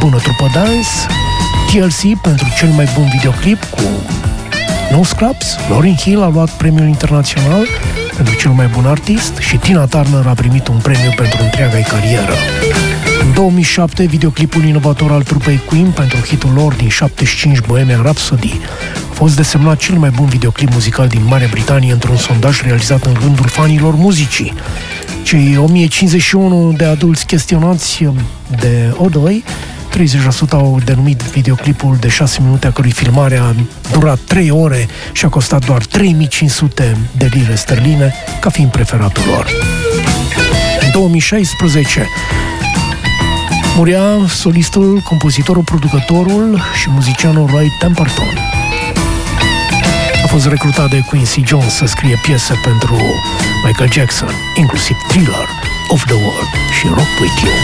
bună trupă dance, TLC pentru cel mai bun videoclip cu No Scrubs, Lauryn Hill a luat premiul internațional pentru cel mai bun artist și Tina Turner a primit un premiu pentru întreaga ei carieră. În 2007, videoclipul inovator al trupei Queen pentru hitul lor din 75, Bohemian Rhapsody, a fost desemnat cel mai bun videoclip muzical din Marea Britanie într-un sondaj realizat în rândul fanilor muzicii. Cei 1051 de adulți chestionați de O2, 30% au denumit videoclipul de 6 minute, a cărui filmare a durat 3 ore și a costat doar 3500 de lire sterline, ca fiind preferatul lor. În 2016 murea solistul, compozitorul, producătorul și muzicianul Roy Temperton. A fost recrutat de Quincy Jones să scrie piese pentru Michael Jackson, inclusiv Thriller, Off the Wall și Rock With You.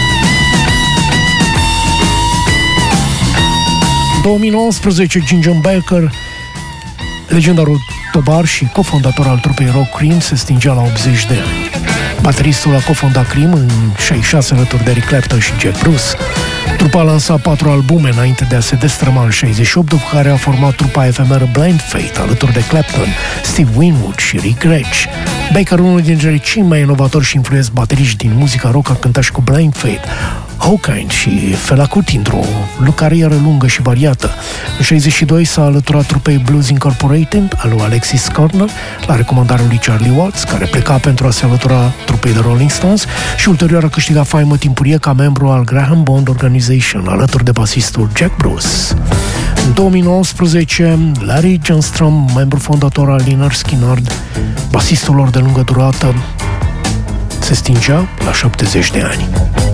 2019, Ginger Baker, legendarul tobar și cofondator al trupei Rock Cream, se stingea la 80 de ani. Bateristul a cofondat Cream în 66 alături de Eric Clapton și Jack Bruce. Trupa a lansat 4 albume înainte de a se destrăma în 68, după care a format trupa efemeră Blind Faith alături de Clapton, Steve Winwood și Rick Gretsch. Baker, unul dintre cei mai inovatori și influenți bateriști din muzica rock, a cântat și cu Blind Faith, Hawkwind și Fela Kuti într-o carieră lungă și variată. În 62 s-a alăturat trupei Blues Incorporated al lui Alexis Corner, la recomandarea lui Charlie Watts, care pleca pentru a se alătura trupei de Rolling Stones, și ulterior a câștigat faimă timpurie ca membru al Graham Bond Organization, alături de basistul Jack Bruce. În 2019, Larry Johnstrom, membru fondator al Lynyrd Skynyrd, basistul lor de lungă durată, se stingea la 70 de ani.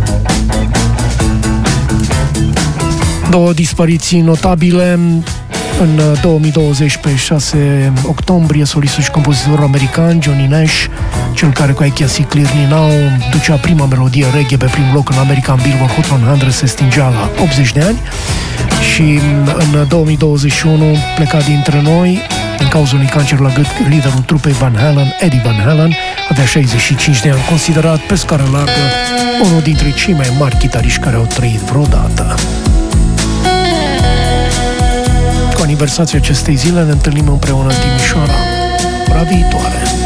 Două dispariții notabile. În 2020, pe 6 octombrie, solistul și compozitorul american Johnny Nash, cel care cu I Can See Clearly Now ducea prima melodie reggae pe primul loc în American Billboard Hot 100, se stingea la 80 de ani. Și în 2021 pleca dintre noi din cauza unui cancer la gât liderul trupei Van Halen, Eddie Van Halen, avea 65 de ani, considerat pe scară largă unul dintre cei mai mari chitariști care au trăit vreodată. Cu aniversația acestei zile ne întâlnim împreună în Timișoara. La viitoare!